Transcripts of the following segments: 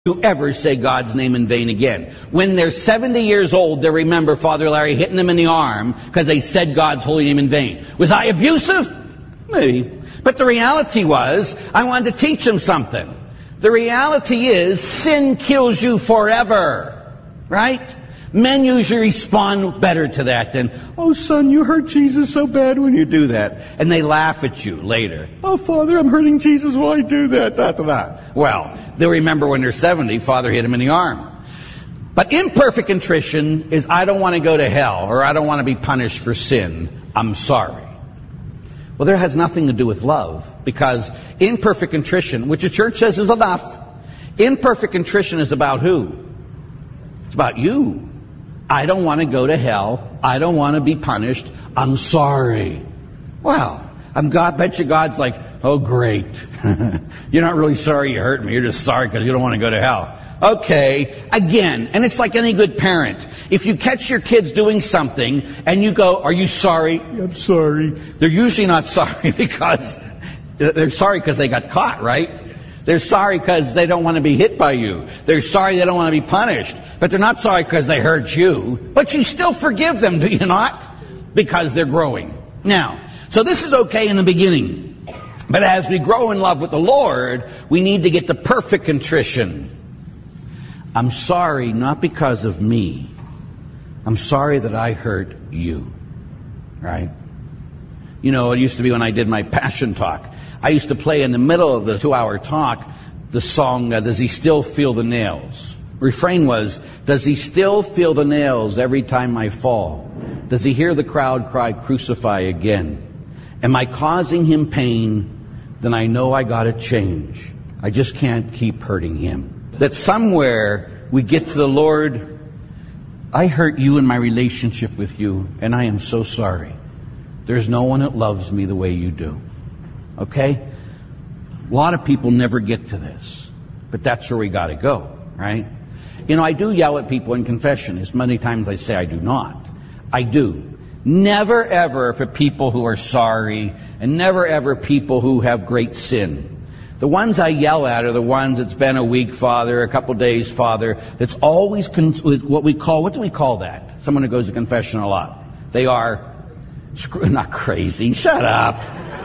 to ever say God's name in vain again. When they're 70 years old, they remember Father Larry hitting them in the arm because they said God's holy name in vain. Was I abusive? Maybe. But the reality was, I wanted to teach them something. The reality is, sin kills you forever. Right? Men usually respond better to that than, "Oh, son, you hurt Jesus so bad when you do that." And they laugh at you later. "Oh, Father, I'm hurting Jesus while I do that." Da, da, da. Well, they'll remember when they're 70, Father hit him in the arm. But imperfect contrition is, I don't want to go to hell, or I don't want to be punished for sin. I'm sorry. Well, that has nothing to do with love, because imperfect contrition, which the church says is enough, imperfect contrition is about who? It's about you. I don't want to go to hell. I don't want to be punished. I'm sorry. Well, bet you God's like, "Oh, great. You're not really sorry you hurt me. You're just sorry because you don't want to go to hell." Okay, again, and it's like any good parent. If you catch your kids doing something and you go, "Are you sorry?" "I'm sorry." They're usually not sorry because they're sorry because they got caught, right? They're sorry because they don't want to be hit by you. They're sorry they don't want to be punished. But they're not sorry because they hurt you. But you still forgive them, do you not? Because they're growing. Now, so this is okay in the beginning. But as we grow in love with the Lord, we need to get to perfect contrition. I'm sorry not because of me. I'm sorry that I hurt you. Right? You know, it used to be when I did my Passion Talk, I used to play in the middle of the 2-hour talk the song, "Does He Still Feel the Nails?" Refrain was, "Does He still feel the nails every time I fall? Does He hear the crowd cry, 'Crucify again'? Am I causing Him pain? Then I know I gotta change. I just can't keep hurting Him." That somewhere we get to the Lord, "I hurt you in my relationship with you, and I am so sorry. There's no one that loves me the way you do." Okay? A lot of people never get to this. But that's where we got to go, right? You know, I do yell at people in confession. As many times I say I do not. I do. Never ever for people who are sorry, and never ever people who have great sin. The ones I yell at are the ones, "It's been a week, Father, a couple days, Father." It's always what do we call that? Someone who goes to confession a lot. They are, not crazy, shut up.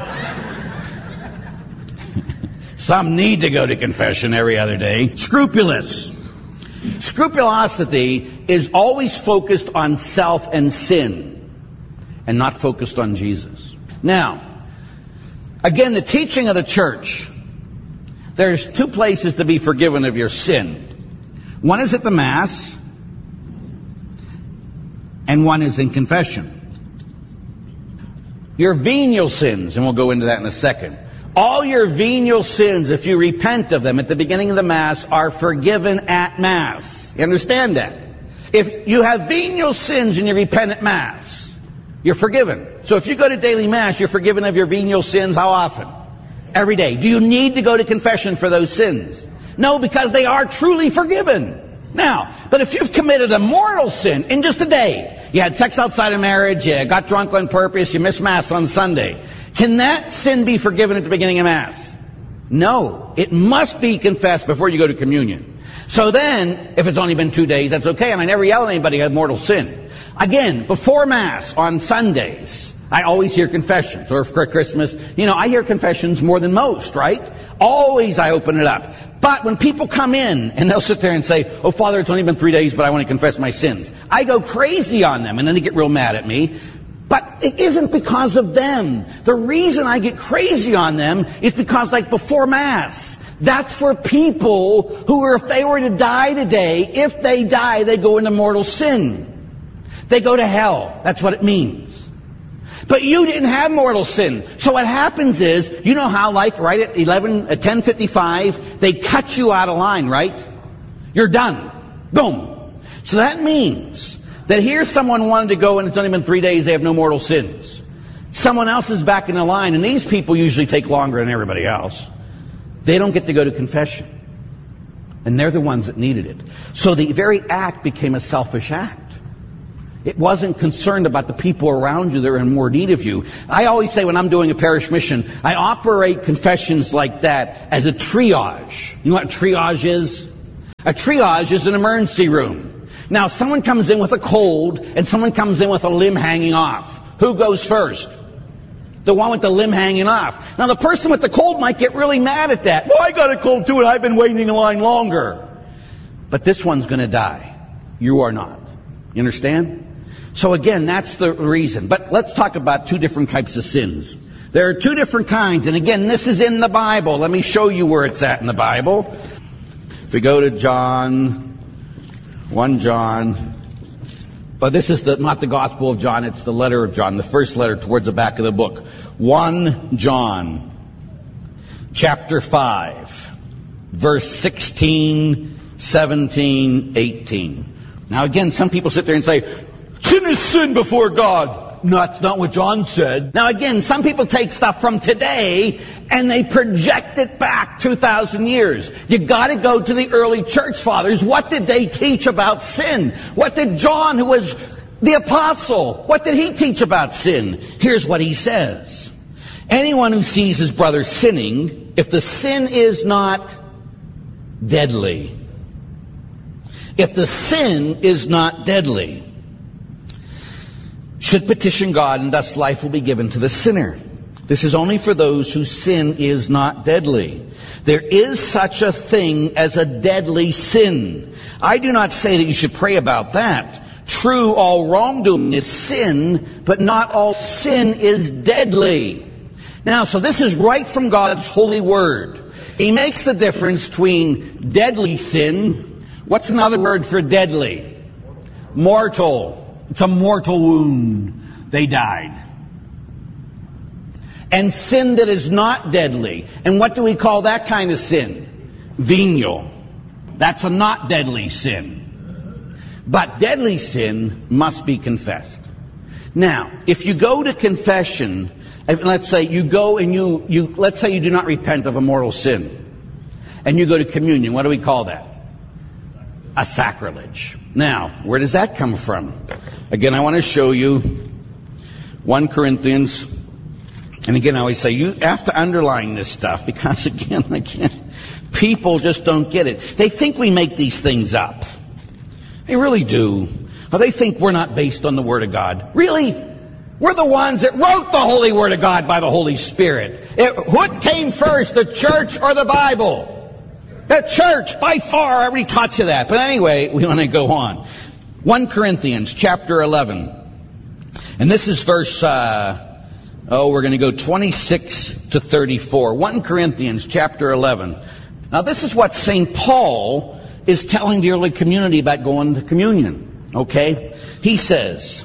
Some need to go to confession every other day. Scrupulous. Scrupulosity is always focused on self and sin, and not focused on Jesus. Now, again, the teaching of the church, there's 2 places to be forgiven of your sin. One is at the Mass, and one is in confession. Your venial sins, and we'll go into that in a second. All your venial sins, if you repent of them at the beginning of the Mass, are forgiven at Mass. You understand that? If you have venial sins and you repent at Mass, you're forgiven. So if you go to daily Mass, you're forgiven of your venial sins how often? Every day. Do you need to go to confession for those sins? No, because they are truly forgiven. Now, but if you've committed a mortal sin in just a day, you had sex outside of marriage, you got drunk on purpose, you missed Mass on Sunday, can that sin be forgiven at the beginning of Mass? No. It must be confessed before you go to communion. So then, if it's only been 2 days, that's okay, and I never yell at anybody who had mortal sin. Again, before Mass on Sundays, I always hear confessions. Or for Christmas, I hear confessions more than most, right? Always I open it up. But when people come in and they'll sit there and say, "Oh, Father, it's only been 3 days, but I want to confess my sins," I go crazy on them, and then they get real mad at me. But it isn't because of them. The reason I get crazy on them is because, like before Mass, that's for people who are, if they were to die today, if they die, they go into mortal sin. They go to hell. That's what it means. But you didn't have mortal sin. So what happens is, you know how, like, right at 10:55, they cut you out of line, right? You're done. Boom. So that means that here's someone wanted to go and it's only been 3 days, they have no mortal sins. Someone else is back in the line, and these people usually take longer than everybody else. They don't get to go to confession. And they're the ones that needed it. So the very act became a selfish act. It wasn't concerned about the people around you that are in more need of you. I always say when I'm doing a parish mission, I operate confessions like that as a triage. You know what triage is? A triage is an emergency room. Now, someone comes in with a cold and someone comes in with a limb hanging off. Who goes first? The one with the limb hanging off. Now, the person with the cold might get really mad at that. Well, I got a cold too and I've been waiting in line longer. But this one's going to die. You are not. You understand? So again, that's the reason. But let's talk about two different types of sins. There are two different kinds. And again, this is in the Bible. Let me show you where it's at in the Bible. If we go to John, 1 John. But this is not the Gospel of John, it's the letter of John, the first letter towards the back of the book. 1 John, chapter 5, verse 16, 17, 18. Now again, some people sit there and say, sin is sin before God. No, that's not what John said. Now again, some people take stuff from today and they project it back 2,000 years. You got to go to the early church fathers. What did they teach about sin? What did John, who was the apostle, what did he teach about sin? Here's what he says. Anyone who sees his brother sinning, if the sin is not deadly, if the sin is not deadly, should petition God, and thus life will be given to the sinner. This is only for those whose sin is not deadly. There is such a thing as a deadly sin. I do not say that you should pray about that. True, all wrongdoing is sin, but not all sin is deadly. Now, so this is right from God's holy word. He makes the difference between deadly sin. What's another word for deadly? Mortal. It's a mortal wound. They died. And sin that is not deadly. And what do we call that kind of sin? Venial. That's a not deadly sin. But deadly sin must be confessed. Now, if you go to confession, let's say you go and let's say you do not repent of a mortal sin, and you go to communion, what do we call that? A sacrilege. Now, where does that come from? Again, I want to show you 1 Corinthians. And again, I always say, you have to underline this stuff because, again, people just don't get it. They think we make these things up. They really do. Or they think we're not based on the Word of God. Really? We're the ones that wrote the Holy Word of God by the Holy Spirit. What came first, the church or the Bible? The church, by far. I already taught you that. But anyway, we want to go on. 1 Corinthians chapter 11. And this is verse, we're going to go 26 to 34. 1 Corinthians chapter 11. Now this is what St. Paul is telling the early community about going to communion. Okay? He says,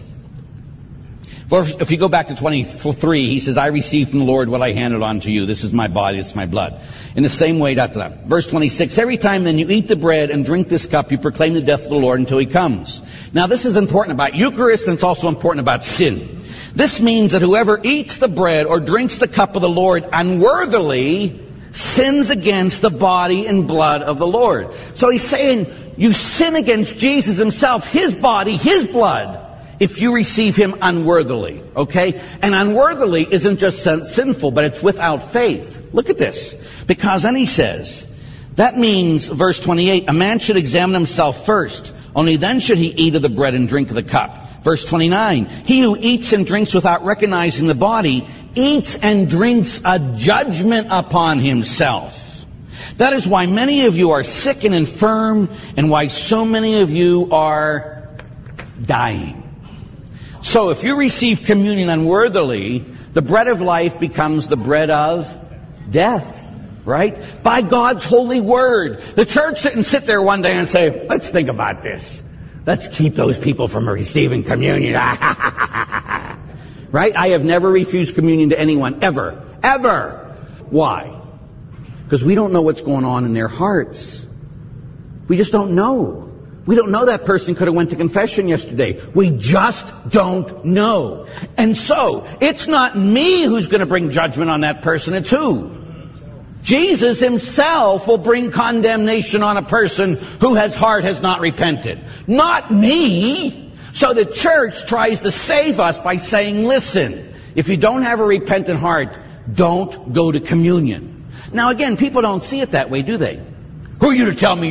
if you go back to 23, he says, I received from the Lord what I handed on to you. This is my body, this is my blood. In the same way, verse 26, every time then you eat the bread and drink this cup, you proclaim the death of the Lord until he comes. Now this is important about Eucharist, and it's also important about sin. This means that whoever eats the bread or drinks the cup of the Lord unworthily sins against the body and blood of the Lord. So he's saying you sin against Jesus himself, his body, his blood, if you receive him unworthily, okay? And unworthily isn't just sinful, but it's without faith. Look at this. Because then he says, that means, verse 28, a man should examine himself first. Only then should he eat of the bread and drink of the cup. Verse 29, he who eats and drinks without recognizing the body, eats and drinks a judgment upon himself. That is why many of you are sick and infirm, and why so many of you are dying. So if you receive communion unworthily, the bread of life becomes the bread of death, right? By God's holy word. The church didn't sit there one day and say, let's think about this. Let's keep those people from receiving communion. Right? I have never refused communion to anyone, ever. Ever. Why? Because we don't know what's going on in their hearts. We just don't know. We don't know that person could have went to confession yesterday. We just don't know. And so, it's not me who's going to bring judgment on that person. It's who? Jesus himself will bring condemnation on a person who his heart has not repented. Not me. So the church tries to save us by saying, listen, if you don't have a repentant heart, don't go to communion. Now again, people don't see it that way, do they? Who are you to tell me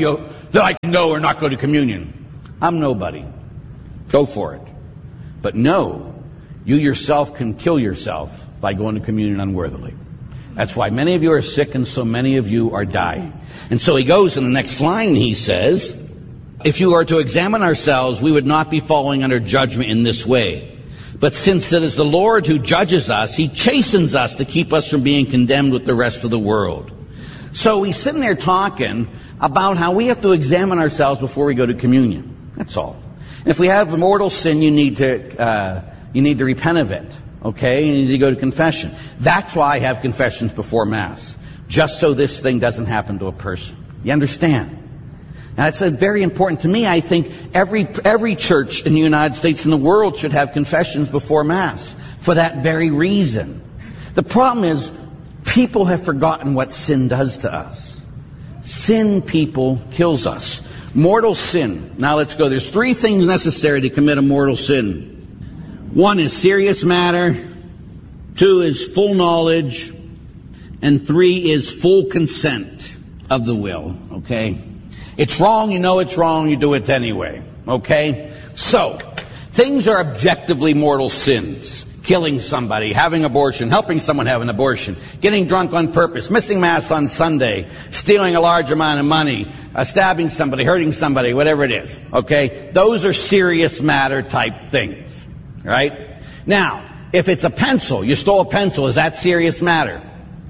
that I can go or not go to communion. I'm nobody. Go for it. But no, you yourself can kill yourself by going to communion unworthily. That's why many of you are sick and so many of you are dying. And so he goes in the next line, he says, if you are to examine ourselves, we would not be falling under judgment in this way. But since it is the Lord who judges us, he chastens us to keep us from being condemned with the rest of the world. So he's sitting there talking about how we have to examine ourselves before we go to communion. That's all. And if we have mortal sin, you need to repent of it. Okay? You need to go to confession. That's why I have confessions before Mass. Just so this thing doesn't happen to a person. You understand? Now, that's very important to me. I think every church in the United States and the world should have confessions before Mass for that very reason. The problem is, people have forgotten what sin does to us. Sin, people, kills us. Mortal sin. Now let's go. There's 3 things necessary to commit a mortal sin. 1 is serious matter. 2 is full knowledge. And 3 is full consent of the will. Okay? It's wrong, you know it's wrong, you do it anyway. Okay? So, things are objectively mortal sins. Killing somebody, having abortion, helping someone have an abortion, getting drunk on purpose, missing Mass on Sunday, stealing a large amount of money, stabbing somebody, hurting somebody, whatever it is. Okay? Those are serious matter type things. Right? Now, if it's a pencil, you stole a pencil, is that serious matter?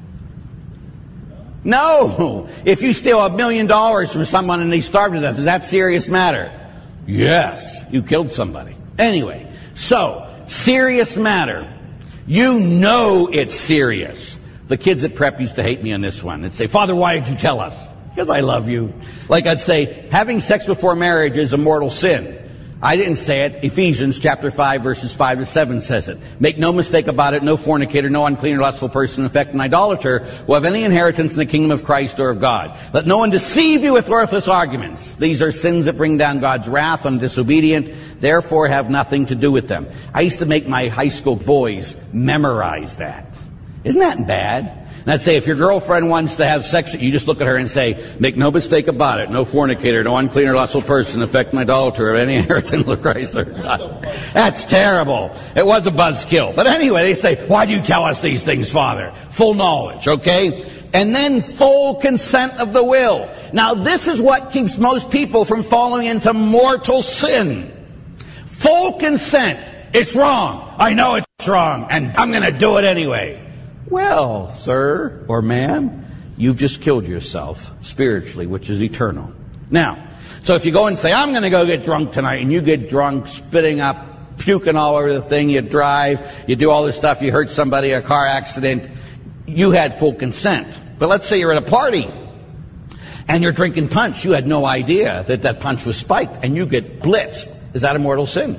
No! If you steal $1 million from someone and they starve to death, is that serious matter? Yes. You killed somebody. Anyway, so, serious matter. You know it's serious. The kids at prep used to hate me on this one. They'd say, Father, why did you tell us? Because I love you. Like I'd say, having sex before marriage is a mortal sin. I didn't say it. Ephesians chapter 5 verses 5 to 7 says it. Make no mistake about it, no fornicator, no unclean or lustful person, in fact an idolater, will have any inheritance in the kingdom of Christ or of God. Let no one deceive you with worthless arguments. These are sins that bring down God's wrath on disobedient, therefore have nothing to do with them. I used to make my high school boys memorize that. Isn't that bad? And I'd say, if your girlfriend wants to have sex, you just look at her and say, make no mistake about it, no fornicator, no unclean or lustful person, affect an idolater, of any inheritance of Christ or God. That's terrible. It was a buzzkill. But anyway, they say, why do you tell us these things, Father? Full knowledge, okay? And then full consent of the will. Now, this is what keeps most people from falling into mortal sin. Full consent. It's wrong. I know it's wrong, and I'm going to do it anyway. Well, sir or ma'am, you've just killed yourself spiritually, which is eternal. Now, so if you go and say, I'm going to go get drunk tonight, and you get drunk, spitting up, puking all over the thing, you drive, you do all this stuff, you hurt somebody, a car accident, you had full consent. But let's say you're at a party, and you're drinking punch. You had no idea that that punch was spiked, and you get blitzed. Is that a mortal sin?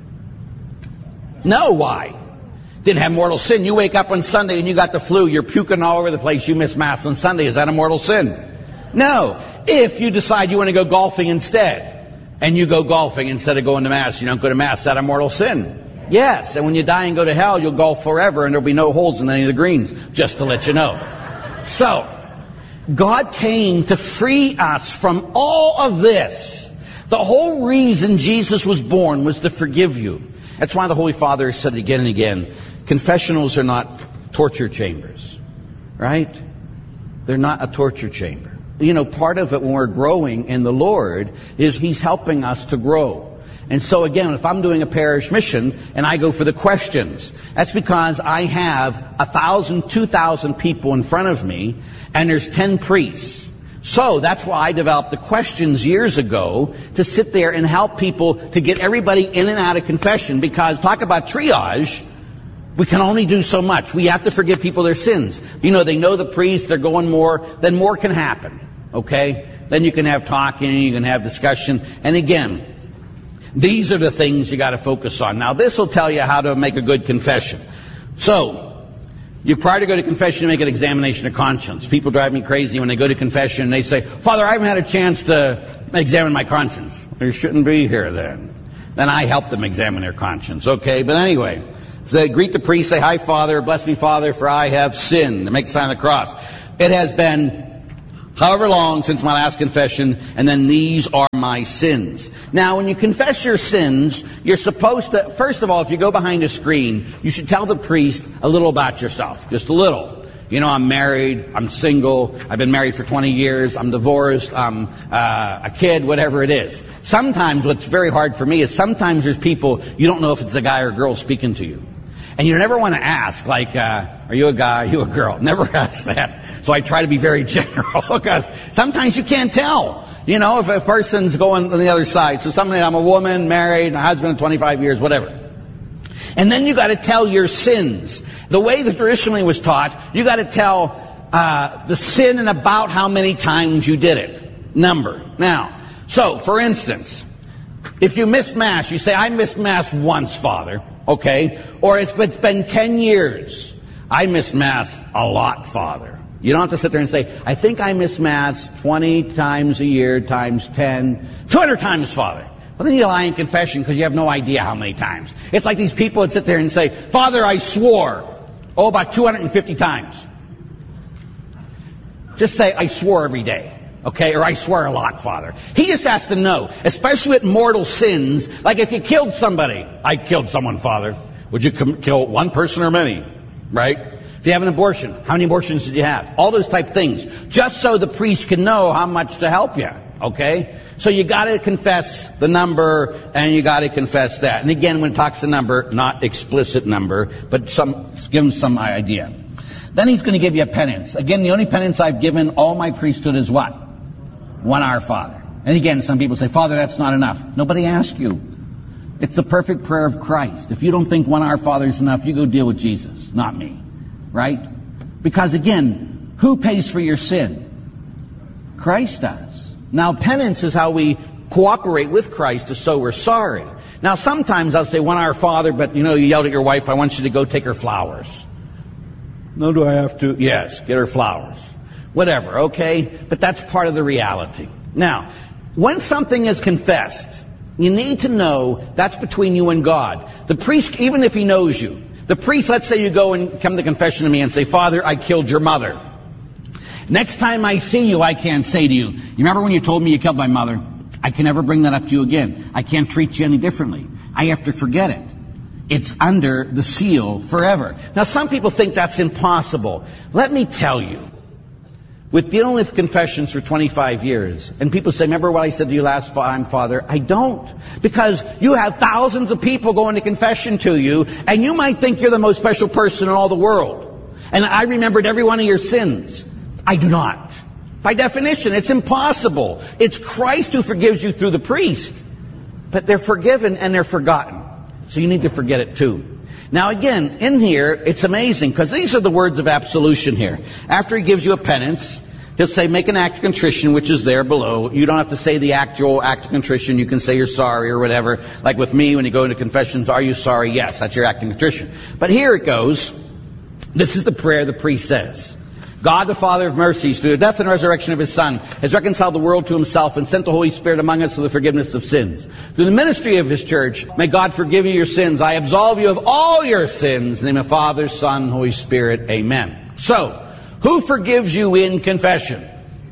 No, why? Didn't have mortal sin. You wake up on Sunday and you got the flu. You're puking all over the place. You miss Mass on Sunday. Is that a mortal sin? No. If you decide you want to go golfing instead, and you go golfing instead of going to Mass, you don't go to Mass, is that a mortal sin? Yes. And when you die and go to hell, you'll golf forever and there'll be no holes in any of the greens, just to let you know. So, God came to free us from all of this. The whole reason Jesus was born was to forgive you. That's why the Holy Father has said again and again, confessionals are not torture chambers, right? They're not a torture chamber. You know, part of it when we're growing in the Lord is He's helping us to grow. And so again, if I'm doing a parish mission and I go for the questions, that's because I have 1,000, 2,000 people in front of me and there's 10 priests. So that's why I developed the questions years ago to sit there and help people to get everybody in and out of confession, because talk about triage, we can only do so much. We have to forgive people their sins. You know, they know the priest, they're going more, then more can happen. Okay? Then you can have talking, you can have discussion. And again, these are the things you got to focus on. Now, this will tell you how to make a good confession. So, prior to go to confession, you make an examination of conscience. People drive me crazy when they go to confession and they say, Father, I haven't had a chance to examine my conscience. You shouldn't be here then. Then I help them examine their conscience. Okay? But anyway, so they greet the priest, say, Hi, Father, bless me, Father, for I have sinned. They make the sign of the cross. It has been however long since my last confession, and then these are my sins. Now, when you confess your sins, you're supposed to, first of all, if you go behind a screen, you should tell the priest a little about yourself, just a little. You know, I'm married, I'm single, I've been married for 20 years, I'm divorced, I'm a kid, whatever it is. Sometimes what's very hard for me is sometimes there's people, you don't know if it's a guy or a girl speaking to you. And you never want to ask, like, are you a guy, are you a girl? Never ask that. So I try to be very general, because sometimes you can't tell, you know, if a person's going on the other side. So I'm a woman, married, a husband, 25 years, whatever. And then you got to tell your sins. The way that traditionally was taught, you got to tell the sin and about how many times you did it. Number. Now, so, for instance, if you miss Mass, you say, I missed Mass once, Father. Okay? Or it's been 10 years. I miss Mass a lot, Father. You don't have to sit there and say, I think I miss Mass 20 times a year times 10, 200 times, Father. Well, then you lie in confession because you have no idea how many times. It's like these people that sit there and say, Father, I swore. Oh, about 250 times. Just say, I swore every day. Okay, or I swear a lot, Father. He just has to know, especially with mortal sins, like if you killed somebody. I killed someone, Father. Would you kill one person or many? Right? If you have an abortion, how many abortions did you have? All those type of things. Just so the priest can know how much to help you. Okay? So you got to confess the number, and you got to confess that. And again, when it talks to number, not explicit number, but give him some idea. Then he's going to give you a penance. Again, the only penance I've given all my priesthood is what? One Our Father. And again, some people say, Father, that's not enough. Nobody asked you. It's the perfect prayer of Christ. If you don't think One Our Father is enough, you go deal with Jesus, not me. Right? Because again, who pays for your sin? Christ does. Now, penance is how we cooperate with Christ to so we're sorry. Now, sometimes I'll say One Our Father, but you yelled at your wife, I want you to go take her flowers. No, do I have to? Yes, get her flowers. Whatever, okay? But that's part of the reality. Now, when something is confessed, you need to know that's between you and God. The priest, even if he knows you, the priest, let's say you go and come to confession to me and say, Father, I killed your mother. Next time I see you, I can't say to you, you remember when you told me you killed my mother? I can never bring that up to you again. I can't treat you any differently. I have to forget it. It's under the seal forever. Now, some people think that's impossible. Let me tell you, with dealing with confessions for 25 years, and people say, remember what I said to you last time, Father? I don't. Because you have thousands of people going to confession to you, and you might think you're the most special person in all the world. And I remembered every one of your sins. I do not. By definition, it's impossible. It's Christ who forgives you through the priest. But they're forgiven and they're forgotten. So you need to forget it too. Now again, in here, it's amazing, because these are the words of absolution here. After he gives you a penance, he'll say, make an act of contrition, which is there below. You don't have to say the actual act of contrition. You can say you're sorry or whatever. Like with me, when you go into confessions, are you sorry? Yes, that's your act of contrition. But here it goes. This is the prayer the priest says. God, the Father of mercies, through the death and resurrection of his Son, has reconciled the world to himself and sent the Holy Spirit among us for the forgiveness of sins. Through the ministry of his church, may God forgive you your sins. I absolve you of all your sins. In the name of Father, Son, Holy Spirit. Amen. So, who forgives you in confession?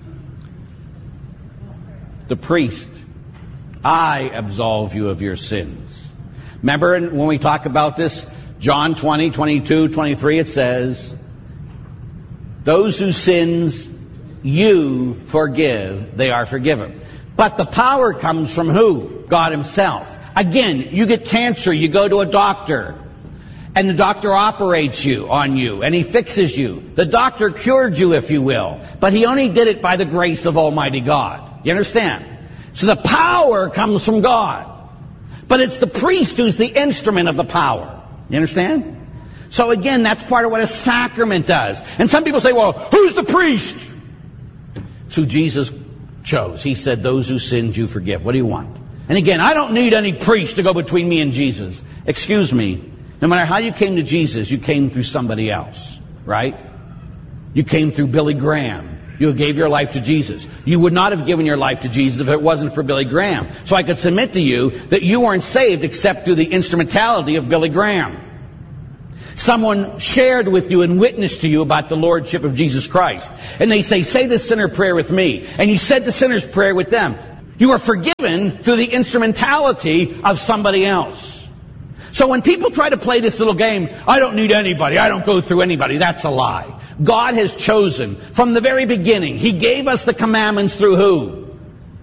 The priest. I absolve you of your sins. Remember when we talk about this, John 20, 22, 23, it says, those whose sins you forgive, they are forgiven. But the power comes from who? God himself. Again, you get cancer, you go to a doctor, and the doctor operates on you, and he fixes you. The doctor cured you, if you will, but he only did it by the grace of Almighty God. You understand? So the power comes from God. But it's the priest who's the instrument of the power. You understand? So again, that's part of what a sacrament does. And some people say, well, who's the priest? It's who Jesus chose. He said, those who sinned you forgive. What do you want? And again, I don't need any priest to go between me and Jesus. Excuse me. No matter how you came to Jesus, you came through somebody else, right? You came through Billy Graham. You gave your life to Jesus. You would not have given your life to Jesus if it wasn't for Billy Graham. So I could submit to you that you weren't saved except through the instrumentality of Billy Graham. Someone shared with you and witnessed to you about the Lordship of Jesus Christ. And they say the sinner prayer with me. And you said the sinner's prayer with them. You are forgiven through the instrumentality of somebody else. So when people try to play this little game, I don't need anybody, I don't go through anybody, that's a lie. God has chosen from the very beginning. He gave us the commandments through who?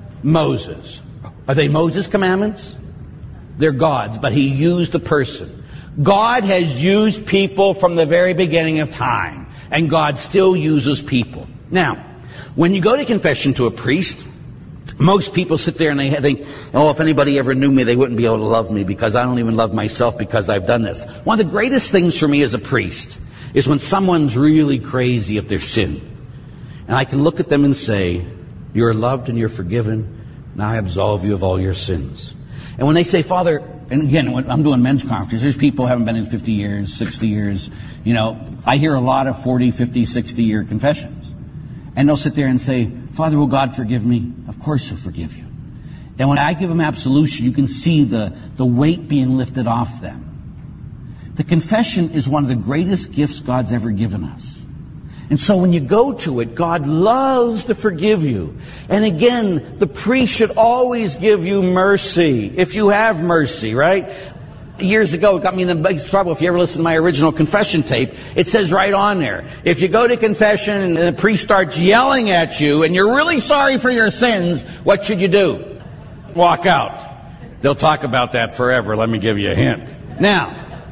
Moses. Are they Moses' commandments? They're God's, but he used a person. God has used people from the very beginning of time, and God still uses people. Now, when you go to confession to a priest, most people sit there and they think, oh, if anybody ever knew me, they wouldn't be able to love me because I don't even love myself because I've done this. One of the greatest things for me as a priest is when someone's really crazy of their sin. And I can look at them and say, you're loved and you're forgiven. Now I absolve you of all your sins. And when they say, Father, and again, when I'm doing men's conferences, there's people who haven't been in 50 years, 60 years. You know, I hear a lot of 40, 50, 60-year confessions. And they'll sit there and say, Father, will God forgive me? Of course he'll forgive you. And when I give them absolution, you can see the weight being lifted off them. The confession is one of the greatest gifts God's ever given us. And so when you go to it, God loves to forgive you. And again, the priest should always give you mercy, if you have mercy, right? Years ago, it got me in the biggest trouble. If you ever listen to my original confession tape, it says right on there, if you go to confession and the priest starts yelling at you and you're really sorry for your sins, what should you do? Walk out. They'll talk about that forever. Let me give you a hint. Now,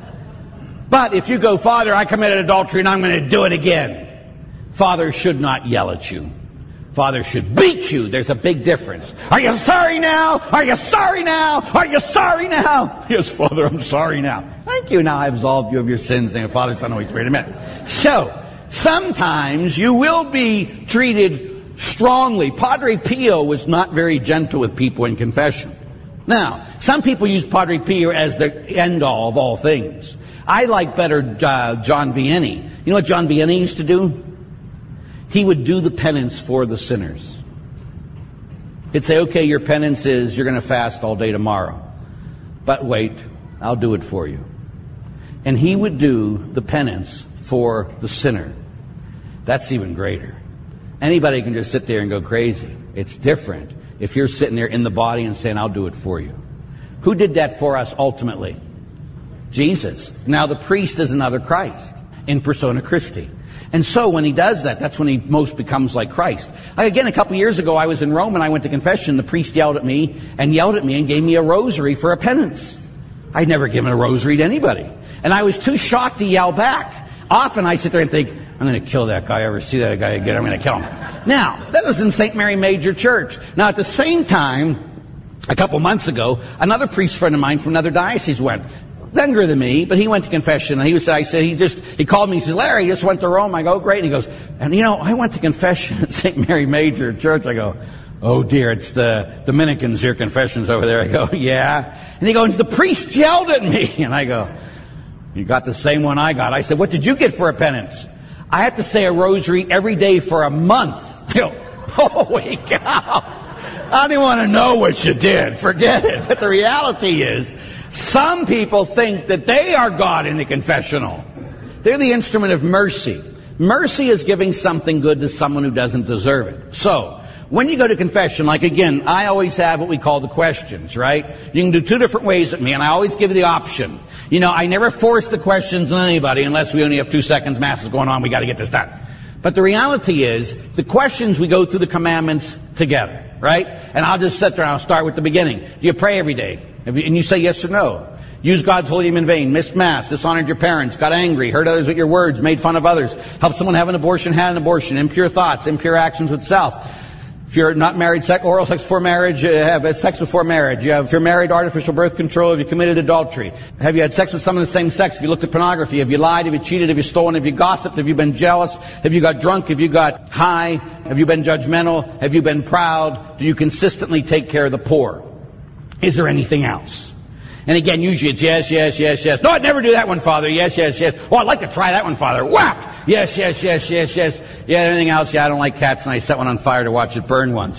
but if you go, Father, I committed adultery and I'm going to do it again. Father should not yell at you. Father should beat you. There's a big difference. Are you sorry now? Are you sorry now? Are you sorry now? Yes, Father, I'm sorry now. Thank you. Now I absolved you of your sins. Name of Father, Son, Holy Spirit. Amen. So, sometimes you will be treated strongly. Padre Pio was not very gentle with people in confession. Now, some people use Padre Pio as the end-all of all things. I like better John Vianney. You know what John Vianney used to do? He would do the penance for the sinners. He'd say, okay, your penance is you're going to fast all day tomorrow. But wait, I'll do it for you. And he would do the penance for the sinner. That's even greater. Anybody can just sit there and go crazy. It's different if you're sitting there in the body and saying, I'll do it for you. Who did that for us ultimately? Jesus. Now the priest is another Christ in persona Christi. And so when he does that, that's when he most becomes like Christ. Again, a couple years ago, I was in Rome and I went to confession. The priest yelled at me and gave me a rosary for a penance. I'd never given a rosary to anybody. And I was too shocked to yell back. Often I sit there and think, I'm going to kill that guy. Ever see that guy again, I'm going to kill him. Now, that was in St. Mary Major Church. Now, at the same time, a couple months ago, another priest friend of mine from another diocese went. Younger than me, but he went to confession. And he called me. He said, Larry, he just went to Rome. I go, great. And he goes, and I went to confession at St. Mary Major Church. I go, oh dear, it's the Dominicans here, confessions over there. I go, yeah. And he goes, the priest yelled at me. And I go, you got the same one I got. I said, what did you get for a penance? I have to say a rosary every day for a month. I go, holy cow. I don't want to know what you did. Forget it. But the reality is, some people think that they are God in the confessional. They're the instrument of mercy. Mercy is giving something good to someone who doesn't deserve it. So, when you go to confession, like again, I always have what we call the questions, right? You can do two different ways at me, and I always give you the option. I never force the questions on anybody unless we only have 2 seconds, mass is going on, we got to get this done. But the reality is, the questions, we go through the commandments together, right? And I'll just sit there and I'll start with the beginning. Do you pray every day? And you say yes or no. Use God's holy name in vain, missed mass, dishonored your parents, got angry, hurt others with your words, made fun of others, helped someone have an abortion, had an abortion, impure thoughts, impure actions with self. If you're not married, oral sex before marriage, have sex before marriage. If you're married, artificial birth control. Have you committed adultery? Have you had sex with someone of the same sex? Have you looked at pornography? Have you lied? Have you cheated? Have you stolen? Have you gossiped? Have you been jealous? Have you got drunk? Have you got high? Have you been judgmental? Have you been proud? Do you consistently take care of the poor? Is there anything else? And again, usually it's yes, yes, yes, yes. No, I'd never do that one, Father. Yes, yes, yes. Oh, I'd like to try that one, Father. Whack! Yes, yes, yes, yes, yes. Yeah, anything else? Yeah, I don't like cats, and I set one on fire to watch it burn once.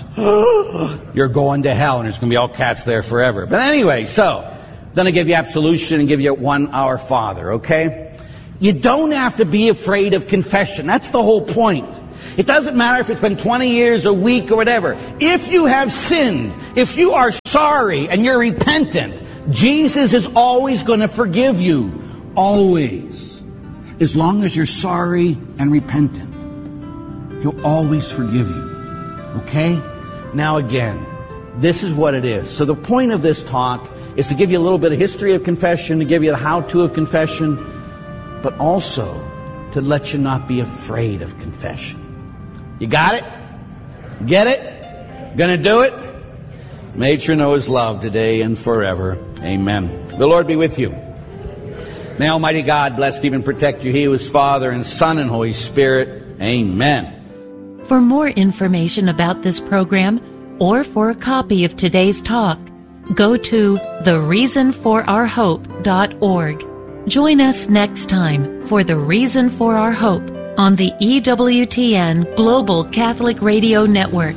You're going to hell, and there's going to be all cats there forever. But anyway, so, then I give you absolution and give you 1 Our Father, okay? You don't have to be afraid of confession. That's the whole point. It doesn't matter if it's been 20 years, a week, or whatever. If you have sinned, if you are sorry and you're repentant, Jesus is always going to forgive you. Always. As long as you're sorry and repentant, He'll always forgive you. Okay? Now again, this is what it is. So the point of this talk is to give you a little bit of history of confession, to give you the how-to of confession, but also to let you not be afraid of confession. You got it? Get it? Gonna do it? May you know His love today and forever. Amen. The Lord be with you. May Almighty God bless, keep, and protect you. He who is Father and Son and Holy Spirit. Amen. For more information about this program, or for a copy of today's talk, go to thereasonforourhope.org. Join us next time for The Reason for Our Hope on the EWTN Global Catholic Radio Network.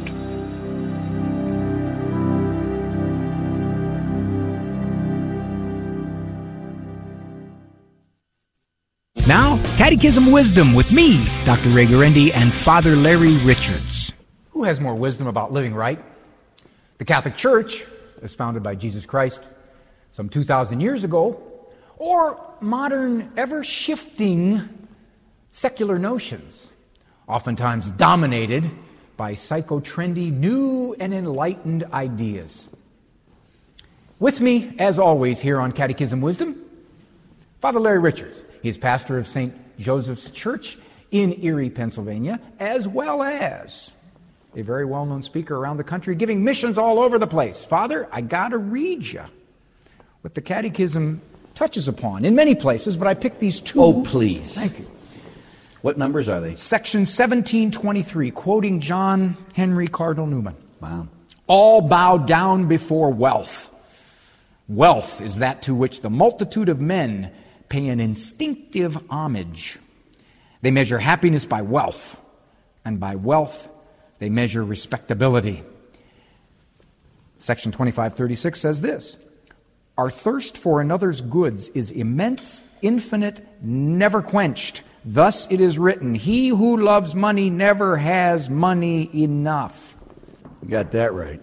Now, Catechism Wisdom with me, Dr. Ray Guarendi, and Father Larry Richards. Who has more wisdom about living right? The Catholic Church, as founded by Jesus Christ some 2,000 years ago, or modern, ever-shifting secular notions, oftentimes dominated by psycho-trendy, new and enlightened ideas. With me, as always, here on Catechism Wisdom, Father Larry Richards. He is pastor of St. Joseph's Church in Erie, Pennsylvania, as well as a very well-known speaker around the country, giving missions all over the place. Father, I got to read you what the Catechism touches upon in many places, but I picked these two. Oh, please. Thank you. What numbers are they? Section 1723, quoting John Henry Cardinal Newman. Wow. All bow down before wealth. Wealth is that to which the multitude of men pay an instinctive homage. They measure happiness by wealth, and by wealth they measure respectability. Section 2536 says this: our thirst for another's goods is immense, infinite, never quenched. Thus it is written, he who loves money never has money enough. You got that right.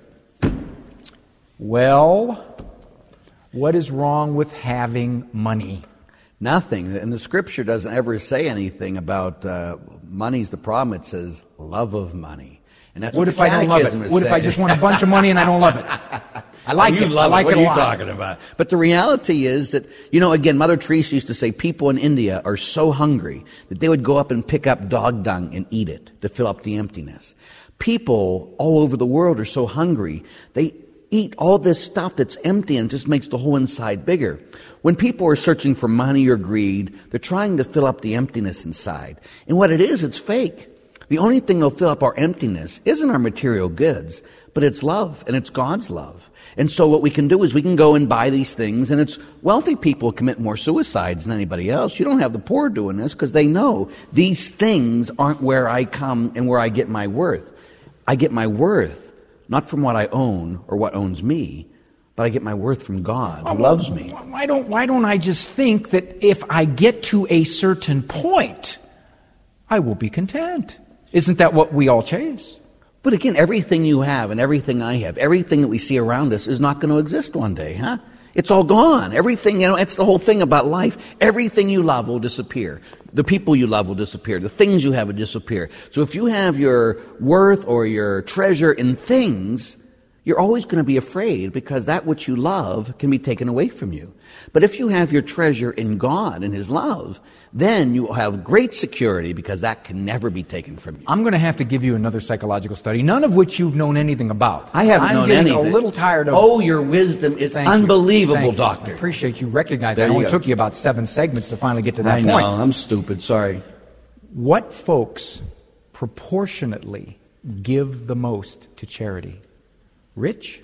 Well, what is wrong with having money? Nothing. And the Scripture doesn't ever say anything about money's the problem. It says love of money. And that's what if I don't love it? What if I just want a bunch of money and I don't love it? I like it. I like it a lot. What are you talking about? But the reality is that, again, Mother Teresa used to say people in India are so hungry that they would go up and pick up dog dung and eat it to fill up the emptiness. People all over the world are so hungry, they eat all this stuff that's empty and just makes the whole inside bigger. When people are searching for money or greed, they're trying to fill up the emptiness inside. And what it is, it's fake. The only thing that'll fill up our emptiness isn't our material goods, but it's love, and it's God's love. And so what we can do is we can go and buy these things, and it's wealthy people commit more suicides than anybody else. You don't have the poor doing this because they know these things aren't where I come and where I get my worth. I get my worth not from what I own or what owns me, but I get my worth from God who loves me. Why don't I just think that if I get to a certain point, I will be content? Isn't that what we all chase? But again, everything you have and everything I have, everything that we see around us is not going to exist one day, huh? It's all gone. Everything, it's the whole thing about life. Everything you love will disappear. The people you love will disappear. The things you have will disappear. So if you have your worth or your treasure in things, you're always going to be afraid because that which you love can be taken away from you. But if you have your treasure in God and His love, then you will have great security because that can never be taken from you. I'm going to have to give you another psychological study, none of which you've known anything about. I haven't known anything. I'm getting a little tired of it. Oh, your wisdom is unbelievable, Doctor. I appreciate you recognizing it. It only took you about 7 segments to finally get to that point. I know. I'm stupid. Sorry. What folks proportionately give the most to charity? Rich,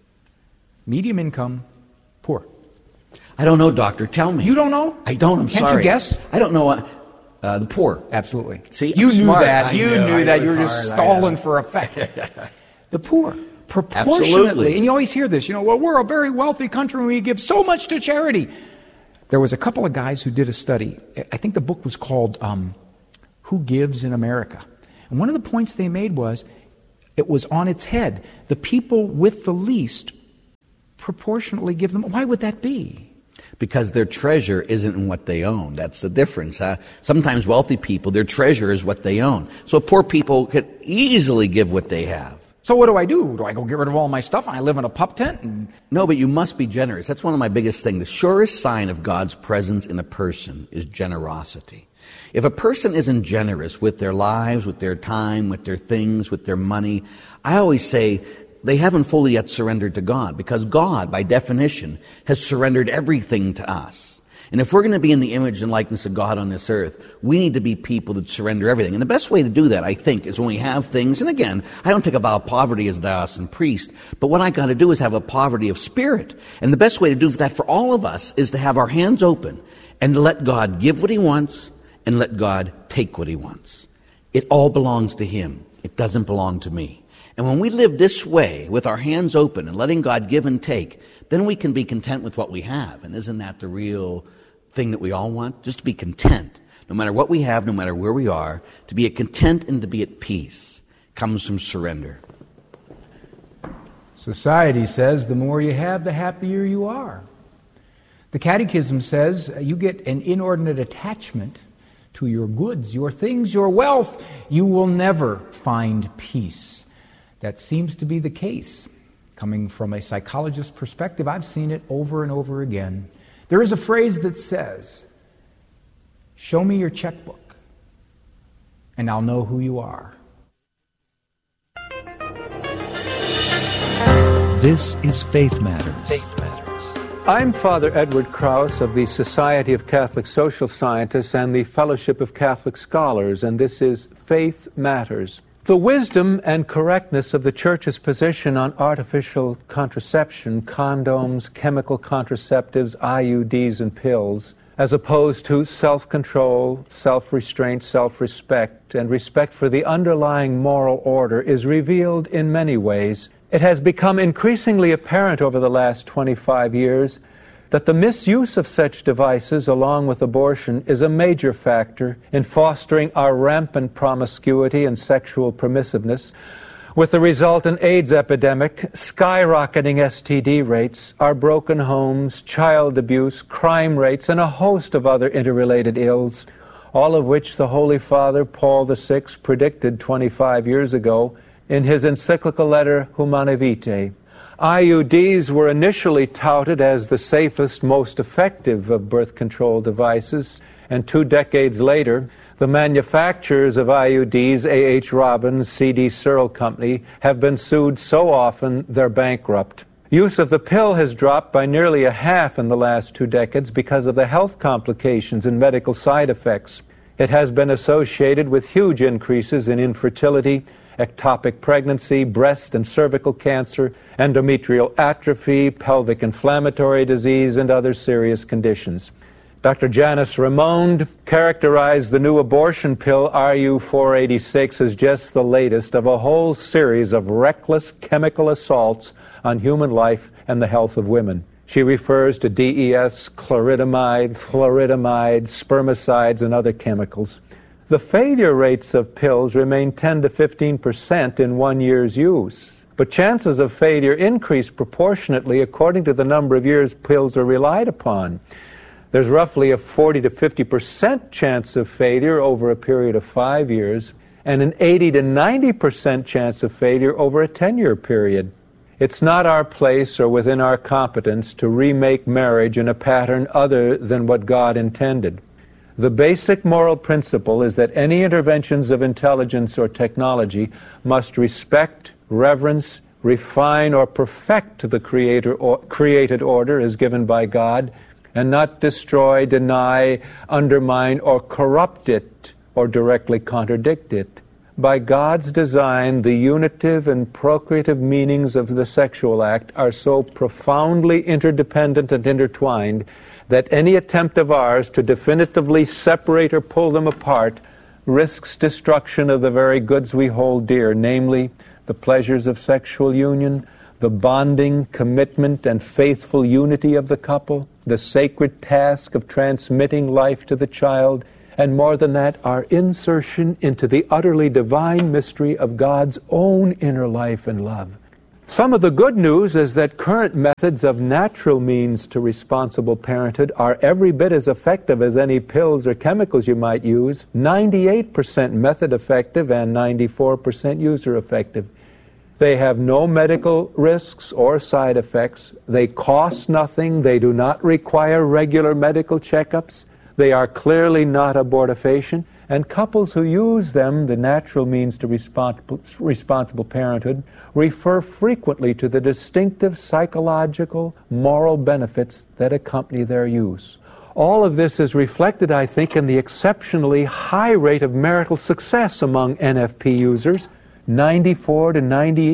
medium income, poor. I don't know, Doctor. Tell me. You don't know? I don't. I'm sorry. Can't you guess? I don't know what. The poor. Absolutely. See, you knew smart. that. You knew that. You were just stalling for effect. The poor. Proportionately. Absolutely. And you always hear this, well, we're a very wealthy country and we give so much to charity. There was a couple of guys who did a study. I think the book was called Who Gives in America? And one of the points they made was, it was on its head. The people with the least proportionately give them. Why would that be? Because their treasure isn't in what they own. That's the difference. Sometimes wealthy people, their treasure is what they own. So poor people could easily give what they have. So what do I do? Do I go get rid of all my stuff and I live in a pup tent? No, but you must be generous. That's one of my biggest things. The surest sign of God's presence in a person is generosity. If a person isn't generous with their lives, with their time, with their things, with their money, I always say they haven't fully yet surrendered to God, because God, by definition, has surrendered everything to us. And if we're going to be in the image and likeness of God on this earth, we need to be people that surrender everything. And the best way to do that, I think, is when we have things, and again, I don't take a vow of poverty as a diocesan priest, but what I got to do is have a poverty of spirit. And the best way to do that for all of us is to have our hands open and to let God give what He wants and let God take what He wants. It all belongs to Him. It doesn't belong to me. And when we live this way, with our hands open and letting God give and take, then we can be content with what we have. And isn't that the real thing that we all want? Just to be content, no matter what we have, no matter where we are. To be content and to be at peace comes from surrender. Society says the more you have, the happier you are. The Catechism says you get an inordinate attachment to your goods, your things, your wealth. You will never find peace. That seems to be the case. Coming from a psychologist's perspective, I've seen it over and over again. There is a phrase that says, "Show me your checkbook, and I'll know who you are." This is Faith Matters. Faith Matters. I'm Father Edward Krauss of the Society of Catholic Social Scientists and the Fellowship of Catholic Scholars, and this is Faith Matters. The wisdom and correctness of the Church's position on artificial contraception, condoms, chemical contraceptives, IUDs, and pills, as opposed to self-control, self-restraint, self-respect, and respect for the underlying moral order, is revealed in many ways. It has become increasingly apparent over the last 25 years that the misuse of such devices, along with abortion, is a major factor in fostering our rampant promiscuity and sexual permissiveness, with the resultant AIDS epidemic, skyrocketing STD rates, our broken homes, child abuse, crime rates, and a host of other interrelated ills, all of which the Holy Father Paul VI predicted 25 years ago in his encyclical letter Humanae Vitae. IUDs were initially touted as the safest, most effective of birth control devices, and 2 decades later, the manufacturers of IUDs, A.H. Robbins, C.D. Searle Company, have been sued so often they're bankrupt. Use of the pill has dropped by nearly a half in the last 2 decades because of the health complications and medical side effects. It has been associated with huge increases in infertility, ectopic pregnancy, breast and cervical cancer, endometrial atrophy, pelvic inflammatory disease, and other serious conditions. Dr. Janice Raymond characterized the new abortion pill RU486 as just the latest of a whole series of reckless chemical assaults on human life and the health of women. She refers to DES, chloridamide, fluoridamide, spermicides, and other chemicals. The failure rates of pills remain 10 to 15% in 1 year's use, but chances of failure increase proportionately according to the number of years pills are relied upon. There's roughly a 40 to 50% chance of failure over a period of 5 years, and an 80 to 90% chance of failure over a 10-year period. It's not our place or within our competence to remake marriage in a pattern other than what God intended. The basic moral principle is that any interventions of intelligence or technology must respect, reverence, refine, or perfect the created order as given by God, and not destroy, deny, undermine, or corrupt it, or directly contradict it. By God's design, the unitive and procreative meanings of the sexual act are so profoundly interdependent and intertwined that any attempt of ours to definitively separate or pull them apart risks destruction of the very goods we hold dear, namely the pleasures of sexual union, the bonding, commitment, and faithful unity of the couple, the sacred task of transmitting life to the child, and more than that, our insertion into the utterly divine mystery of God's own inner life and love. Some of the good news is that current methods of natural means to responsible parenthood are every bit as effective as any pills or chemicals you might use, 98% method effective and 94% user effective. They have no medical risks or side effects. They cost nothing. They do not require regular medical checkups. They are clearly not abortifacient. And couples who use them, the natural means to responsible parenthood, refer frequently to the distinctive psychological, moral benefits that accompany their use. All of this is reflected, I think, in the exceptionally high rate of marital success among NFP users. 94 to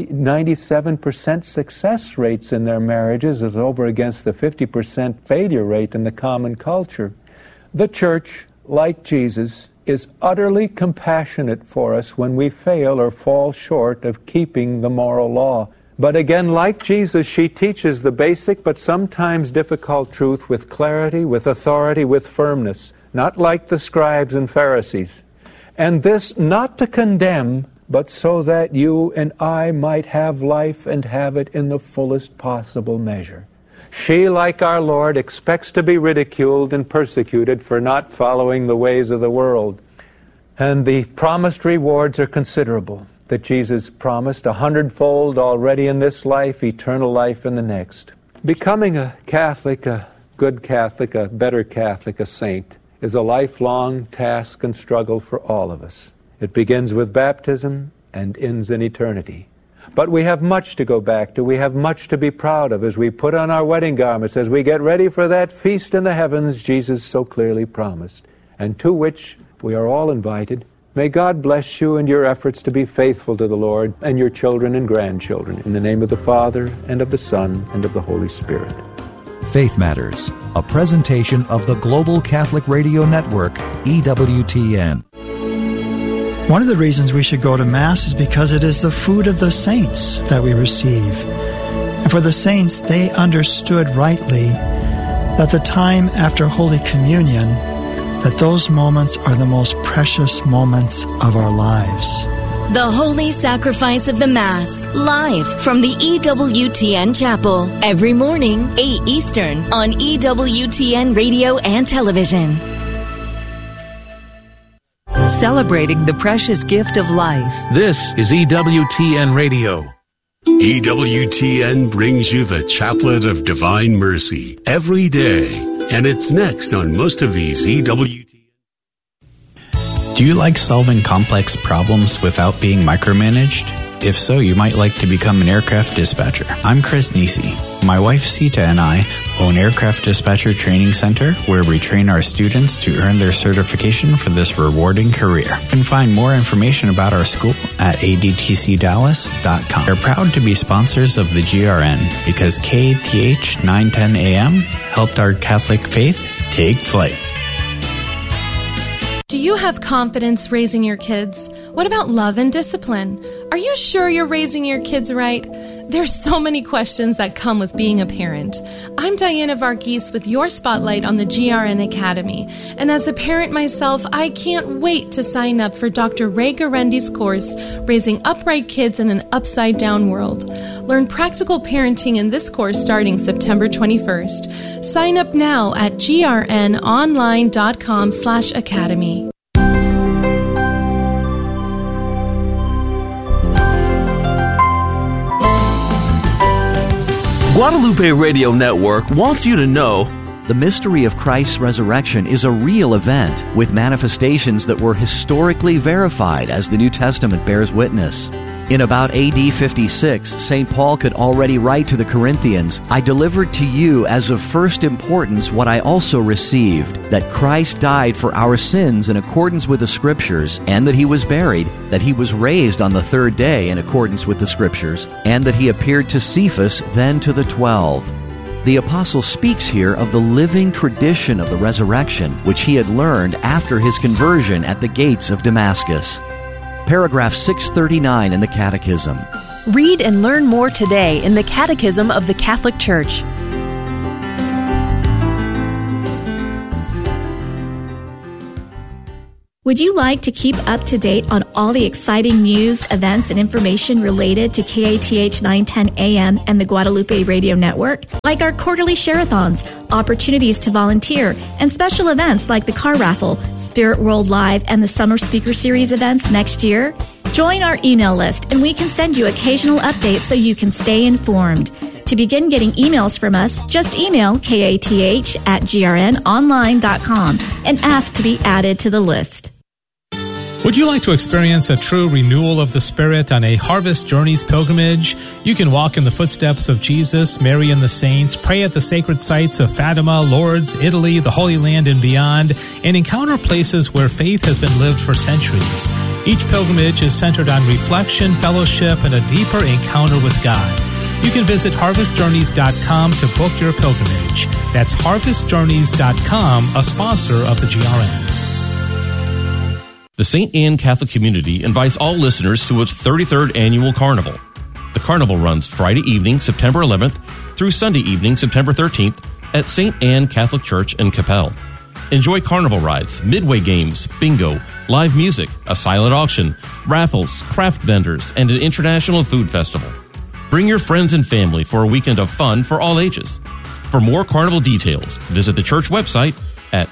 97% success rates in their marriages is over against the 50% failure rate in the common culture. The church, like Jesus, is utterly compassionate for us when we fail or fall short of keeping the moral law. But again, like Jesus, she teaches the basic but sometimes difficult truth with clarity, with authority, with firmness, not like the scribes and Pharisees. And this not to condemn, but so that you and I might have life and have it in the fullest possible measure. She, like our Lord, expects to be ridiculed and persecuted for not following the ways of the world. And the promised rewards are considerable, that Jesus promised 100-fold already in this life, eternal life in the next. Becoming a Catholic, a good Catholic, a better Catholic, a saint, is a lifelong task and struggle for all of us. It begins with baptism and ends in eternity. But we have much to go back to. We have much to be proud of as we put on our wedding garments, as we get ready for that feast in the heavens Jesus so clearly promised, and to which we are all invited. May God bless you in your efforts to be faithful to the Lord and your children and grandchildren. In the name of the Father, and of the Son, and of the Holy Spirit. Faith Matters, a presentation of the Global Catholic Radio Network, EWTN. One of the reasons we should go to Mass is because it is the food of the saints that we receive. And for the saints, they understood rightly that the time after Holy Communion, that those moments are the most precious moments of our lives. The Holy Sacrifice of the Mass, live from the EWTN Chapel, every morning, 8 Eastern, on EWTN Radio and Television. Celebrating the precious gift of life. This is EWTN Radio. EWTN brings you the Chaplet of Divine Mercy every day, and it's next on most of these EWTN. Do you like solving complex problems without being micromanaged? If so, you might like to become an aircraft dispatcher. I'm Chris Nisi. My wife Sita and I own Aircraft Dispatcher Training Center, where we train our students to earn their certification for this rewarding career. You can find more information about our school at adtcdallas.com. We're proud to be sponsors of the GRN because KATH 910 AM helped our Catholic faith take flight. Do you have confidence raising your kids? What about love and discipline? Are you sure you're raising your kids right? There's so many questions that come with being a parent. I'm Diana Varghese with your spotlight on the GRN Academy. And as a parent myself, I can't wait to sign up for Dr. Ray Garendi's course, Raising Upright Kids in an Upside Down World. Learn practical parenting in this course starting September 21st. Sign up now at grnonline.com/academy. Guadalupe Radio Network wants you to know the mystery of Christ's resurrection is a real event with manifestations that were historically verified, as the New Testament bears witness. In about AD 56, St. Paul could already write to the Corinthians, "I delivered to you as of first importance what I also received, that Christ died for our sins in accordance with the Scriptures, and that He was buried, that He was raised on the third day in accordance with the Scriptures, and that He appeared to Cephas, then to the 12. The apostle speaks here of the living tradition of the resurrection, which he had learned after his conversion at the gates of Damascus. Paragraph 639 in the Catechism. Read and learn more today in the Catechism of the Catholic Church. Would you like to keep up to date on all the exciting news, events, and information related to KATH 910 AM and the Guadalupe Radio Network? Like our quarterly share-a-thons, opportunities to volunteer, and special events like the car raffle, Spirit World Live, and the Summer Speaker Series events next year? Join our email list and we can send you occasional updates so you can stay informed. To begin getting emails from us, just email kath@grnonline.com and ask to be added to the list. Would you like to experience a true renewal of the Spirit on a Harvest Journeys pilgrimage? You can walk in the footsteps of Jesus, Mary, and the saints, pray at the sacred sites of Fatima, Lourdes, Italy, the Holy Land, and beyond, and encounter places where faith has been lived for centuries. Each pilgrimage is centered on reflection, fellowship, and a deeper encounter with God. You can visit harvestjourneys.com to book your pilgrimage. That's harvestjourneys.com, a sponsor of the GRN. The St. Anne Catholic Community invites all listeners to its 33rd annual carnival. The carnival runs Friday evening, September 11th, through Sunday evening, September 13th, at St. Anne Catholic Church in Capel. Enjoy carnival rides, midway games, bingo, live music, a silent auction, raffles, craft vendors, and an international food festival. Bring your friends and family for a weekend of fun for all ages. For more carnival details, visit the church website at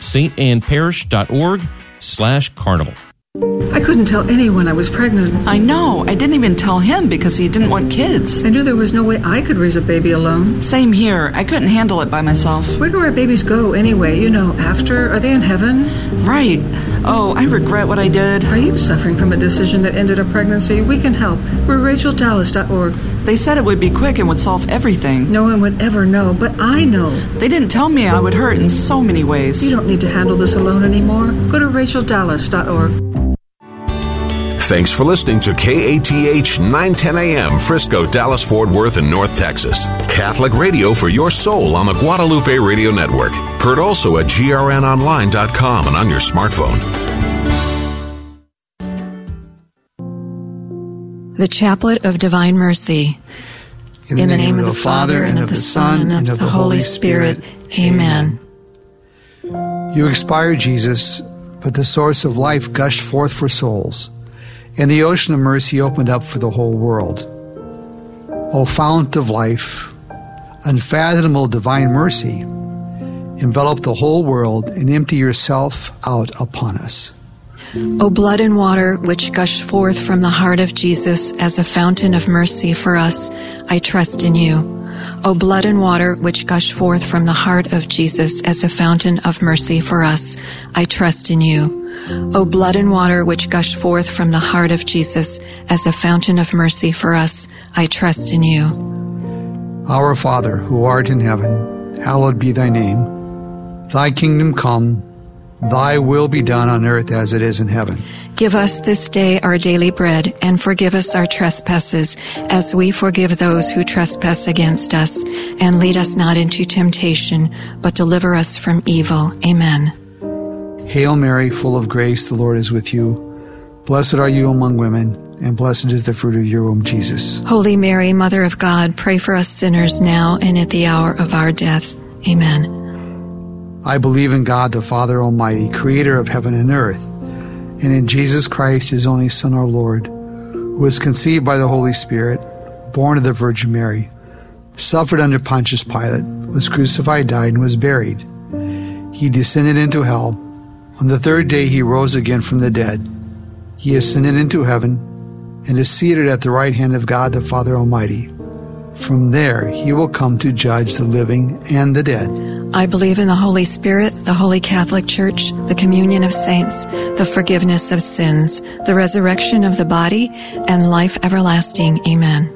stanneparish.org/carnival. I couldn't tell anyone I was pregnant. I know. I didn't even tell him because he didn't want kids. I knew there was no way I could raise a baby alone. Same here. I couldn't handle it by myself. Where do our babies go anyway? You know, after? Are they in heaven? Right. Oh, I regret what I did. Are you suffering from a decision that ended a pregnancy? We can help. We're RachelDallas.org. They said it would be quick and would solve everything. No one would ever know, but I know. They didn't tell me I would hurt in so many ways. You don't need to handle this alone anymore. Go to RachelDallas.org. Thanks for listening to KATH 910 AM, Frisco, Dallas, Fort Worth, and North Texas. Catholic radio for your soul on the Guadalupe Radio Network. Heard also at grnonline.com and on your smartphone. The Chaplet of Divine Mercy. In the name of the Father, and of the Son, and of the Holy Spirit. Amen. You expired, Jesus, but the source of life gushed forth for souls, and the ocean of mercy opened up for the whole world. O fount of life, unfathomable divine mercy, envelop the whole world and empty yourself out upon us. O blood and water which gush forth from the heart of Jesus as a fountain of mercy for us, I trust in you. O blood and water which gush forth from the heart of Jesus as a fountain of mercy for us, I trust in you. O blood and water which gush forth from the heart of Jesus as a fountain of mercy for us, I trust in you. Our Father, who art in heaven, hallowed be thy name. Thy kingdom come, thy will be done on earth as it is in heaven. Give us this day our daily bread, and forgive us our trespasses, as we forgive those who trespass against us. And lead us not into temptation, but deliver us from evil. Amen. Hail Mary, full of grace, the Lord is with you. Blessed are you among women, and blessed is the fruit of your womb, Jesus. Holy Mary, Mother of God, pray for us sinners now and at the hour of our death. Amen. I believe in God, the Father Almighty, creator of heaven and earth, and in Jesus Christ, his only Son, our Lord, who was conceived by the Holy Spirit, born of the Virgin Mary, suffered under Pontius Pilate, was crucified, died, and was buried. He descended into hell. On the third day he rose again from the dead. He ascended into heaven and is seated at the right hand of God the Father Almighty. From there he will come to judge the living and the dead. I believe in the Holy Spirit, the Holy Catholic Church, the communion of saints, the forgiveness of sins, the resurrection of the body, and life everlasting. Amen.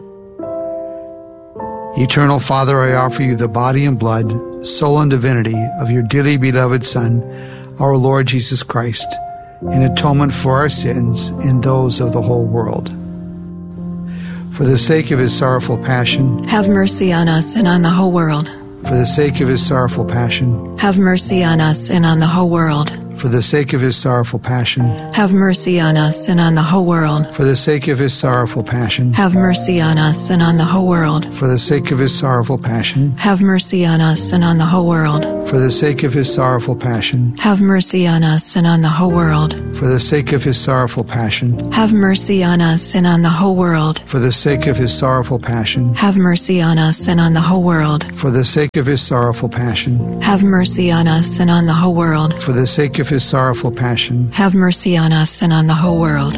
Eternal Father, I offer you the body and blood, soul and divinity of your dearly beloved Son, our Lord Jesus Christ, in atonement for our sins and those of the whole world. For the sake of his sorrowful passion, have mercy on us and on the whole world. For the sake of his sorrowful passion, have mercy on us and on the whole world. for the sake of his sorrowful passion. Have mercy on us and on the whole world. For the sake of his sorrowful passion. Have mercy on us and on the whole world. For the sake of his sorrowful passion. Have mercy on us and on the whole world. For the sake of his sorrowful passion. Have mercy on us and on the whole world. For the sake of his sorrowful passion. Have mercy on us and on the whole world. For the sake of his sorrowful passion. Have mercy on us and on the whole world. For the sake of his sorrowful passion. Have mercy on us and on the whole world. For the sake of his sorrowful passion. Have mercy on us and on the whole world.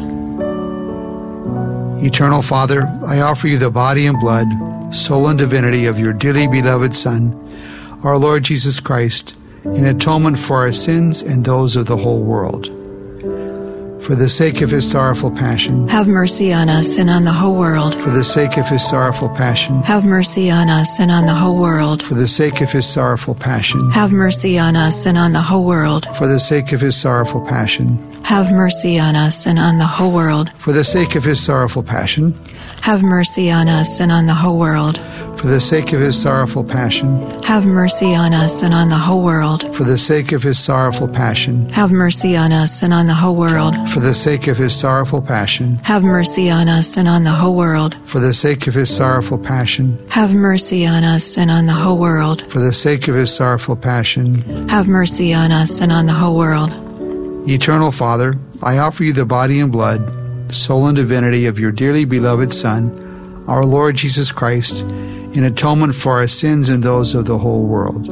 Eternal Father, I offer you the body and blood, soul and divinity of your dearly beloved Son, our Lord Jesus Christ, in atonement for our sins and those of the whole world. For the sake of his sorrowful passion. Have mercy on us and on the whole world. For the sake of his sorrowful passion. Have mercy on us and on the whole world. For the sake of his sorrowful passion. Have mercy on us and on the whole world. For the sake of his sorrowful passion. Have mercy on us and on the whole world. For the sake of his sorrowful passion. Have mercy on us and on the whole world. For the sake of his sorrowful passion. Have mercy on us and on the whole world. For the sake of his sorrowful passion. Have mercy on us and on the whole world. For the sake of his sorrowful passion. Have mercy on us and on the whole world. For the sake of his sorrowful passion. Have mercy on us and on the whole world. For the sake of his sorrowful passion. Have mercy on us and on the whole world. Eternal Father, I offer you the body and blood, soul and divinity of your dearly beloved Son, our Lord Jesus Christ, in atonement for our sins and those of the whole world.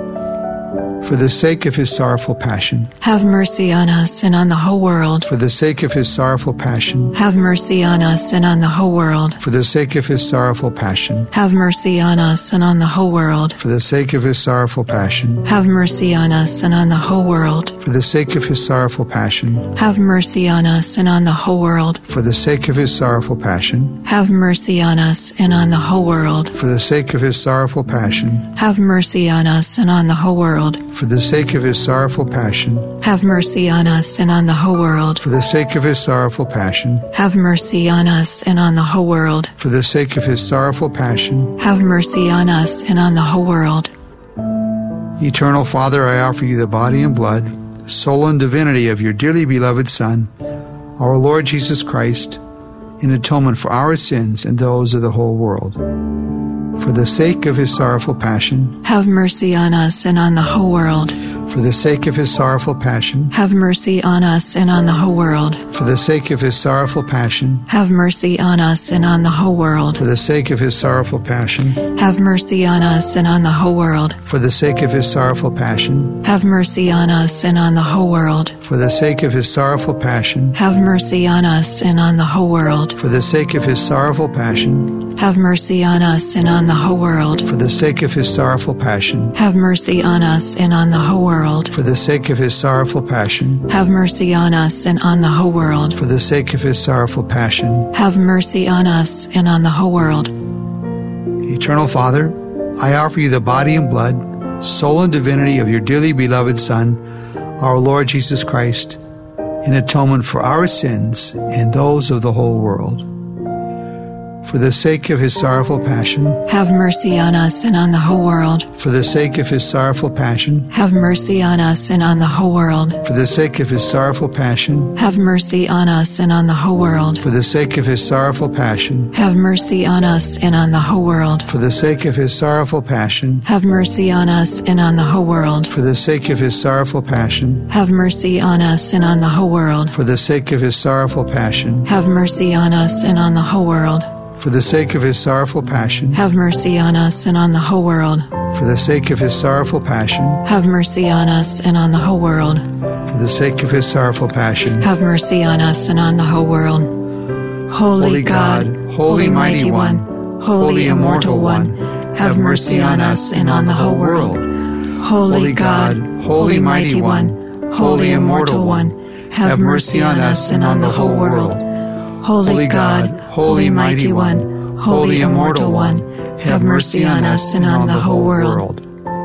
For the sake of his sorrowful passion. Have mercy on us and on the whole world. For the sake of his sorrowful passion. Have mercy on us and on the whole world. For the sake of his sorrowful passion. Have mercy on us and on the whole world. For the sake of his sorrowful passion. Have mercy on us and on the whole world. For the sake of his sorrowful passion. Have mercy on us and on the whole world. For the sake of his sorrowful passion. Have mercy on us and on the whole world. For the sake of his sorrowful passion. Have mercy on us and on the whole world. For the sake of his sorrowful passion. Have mercy on us and on the whole world. For the sake of his sorrowful passion. Have mercy on us and on the whole world. For the sake of his sorrowful passion. Have mercy on us and on the whole world. Eternal Father, I offer you the body and blood, soul and divinity of your dearly beloved Son, our Lord Jesus Christ, in atonement for our sins and those of the whole world. For the sake of his sorrowful passion. Have mercy on us and on the whole world. For the sake of his sorrowful passion. Have mercy on us and on the whole world. For the sake of his sorrowful passion. Have mercy on us and on the whole world. For the sake of his sorrowful passion. Have mercy on us and on the whole world. For the sake of his sorrowful passion. Have mercy on us and on the whole world. For the sake of his sorrowful passion. Have mercy on us and on the whole world. For the sake of his sorrowful passion. Have mercy on us and on the whole world. For the sake of his sorrowful passion. Have mercy on us and on the whole world. For the sake of his sorrowful passion. Have mercy on us and on the whole world. For the sake of his sorrowful passion. Have mercy on us and on the whole world. Eternal Father, I offer you the body and blood, soul and divinity of your dearly beloved Son, our Lord Jesus Christ, in atonement for our sins and those of the whole world. For the sake of his sorrowful passion. Have mercy on us and on the whole world. For the sake of his sorrowful passion. Have mercy on us and on the whole world. For the sake of his sorrowful passion. Have mercy on us and on the whole world. For the sake of his sorrowful passion. Have mercy on us and on the whole world. For the sake of his sorrowful passion. Have mercy on us and on the whole world. For the sake of his sorrowful passion. Have mercy on us and on the whole world. For the sake of his sorrowful passion. Have mercy on us and on the whole world. For the sake of his sorrowful passion. Have mercy on us and on the whole world. For the sake of his sorrowful passion. Have mercy on us and on the whole world. For the sake of his sorrowful passion. Have mercy on us and on the whole world. Holy God, Holy Mighty One, Holy Immortal One, have mercy on us and on the whole world. Holy God, Holy Mighty One, Holy Immortal One, have mercy on us and on the whole world. Holy God, Holy Mighty One, Holy Immortal One, have mercy on us and on the whole world.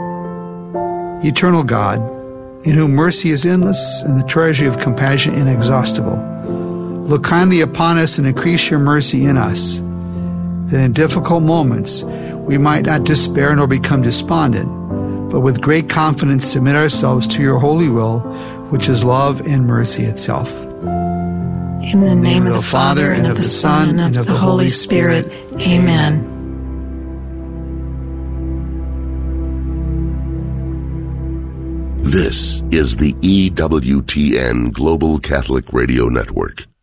Eternal God, in whom mercy is endless and the treasury of compassion inexhaustible, look kindly upon us and increase your mercy in us, that in difficult moments we might not despair nor become despondent, but with great confidence submit ourselves to your holy will, which is love and mercy itself. In the name of the Father, and of the Son, and of the Holy Spirit. Amen. This is the EWTN Global Catholic Radio Network.